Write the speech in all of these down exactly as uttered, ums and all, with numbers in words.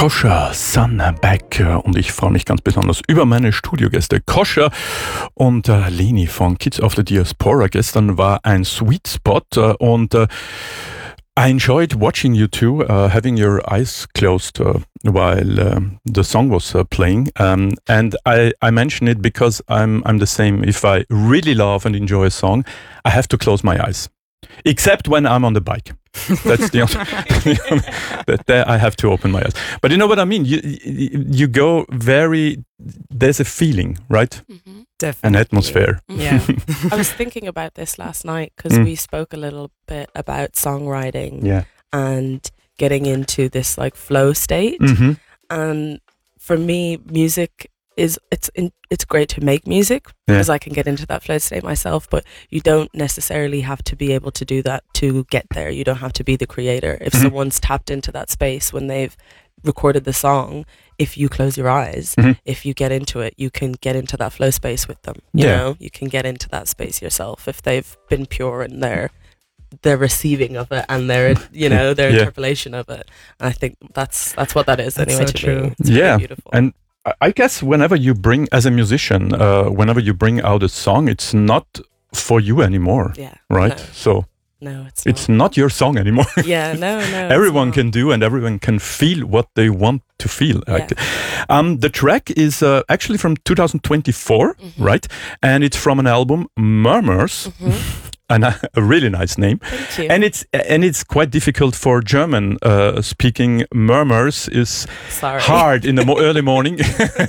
Kosher Sunback und ich freue mich ganz besonders über meine Studiogäste Kosher und äh, Leni von Kids of the Diaspora. Gestern war ein Sweet Spot äh, und äh, I enjoyed watching you two, uh, having your eyes closed uh, while um, the song was uh, playing. Um, and I, I mention it because I'm I'm the same. If I really love and enjoy a song, I have to close my eyes. Except when I'm on the bike. That's the only that there I have to open my eyes. But you know what I mean? You you go very, there's a feeling, right? Mm-hmm. Definitely. An atmosphere. Yeah. I was thinking about this last night because Mm. we spoke a little bit about songwriting Yeah. and getting into this like flow state. Mm-hmm. And for me, music is it's in, it's great to make music Yeah. because I can get into that flow state myself. But you don't necessarily have to be able to do that to get there. You don't have to be the creator. If Mhm. someone's tapped into that space when they've recorded the song, if you close your eyes, Mhm. if you get into it, you can get into that flow space with them. You Yeah. know, you can get into that space yourself if they've been pure in their their receiving of it and their you know their Yeah. interpolation of it. And I think that's that's what that is That's anyway so to true. me. It's really Yeah. beautiful. And I- I guess whenever you bring, as a musician, uh, whenever you bring out a song, it's not for you anymore, yeah, right? No, So no it's it's not. not your song anymore. Yeah, no, no. it's Everyone not. can do and everyone can feel what they want to feel. Yeah. Like, Um, the track is uh, actually from two thousand twenty-four, Mhm. right? And it's from an album, Murmurs, Mhm. and a, a really nice name. Thank you. And it's and it's quite difficult for German uh, speaking. Murmurs is Sorry. hard in the mo- early morning.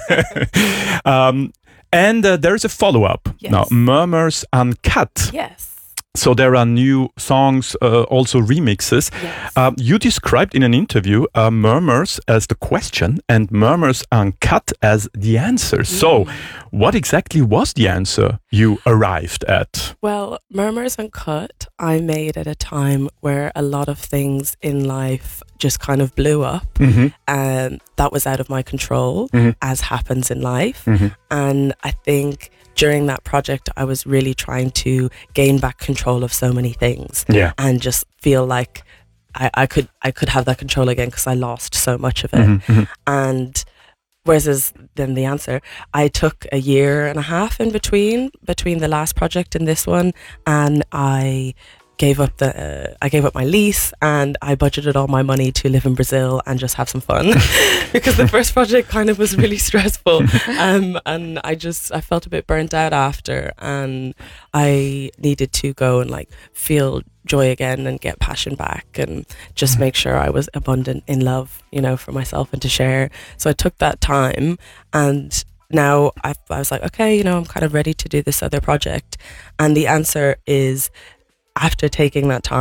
um, and uh, there is a follow up Yes. now, Murmurs Uncut. Yes. So there are new songs, uh, also remixes. Yes. Um, you described in an interview uh, Murmurs as the question and Murmurs Uncut as the answer. So Mm. what exactly was the answer you arrived at? Well, Murmurs Uncut, I made at a time where a lot of things in life just kind of blew up. Mm-hmm. And that was out of my control, Mhm. as happens in life. Mhm. And I think during that project, I was really trying to gain back control of so many things Yeah. and just feel like I, I could I could have that control again because I lost so much of it. Mhm, mhm. And whereas then the answer, I took a year and a half in between between the last project and this one, and I gave up the uh, I gave up my lease and I budgeted all my money to live in Brazil and just have some fun because the first project kind of was really stressful, um, and I just I felt a bit burnt out after, and I needed to go and like feel joy again and get passion back and just make sure I was abundant in love, you know, for myself and to share. So I took that time, and now I, I was like, okay, you know, I'm kind of ready to do this other project. And the answer is, after taking that time,